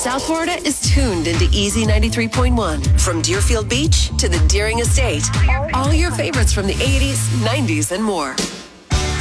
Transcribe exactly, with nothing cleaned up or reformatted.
South Florida is tuned into Easy ninety-three point one. From Deerfield Beach to the Deering Estate. All your favorites from the eighties, nineties, and more.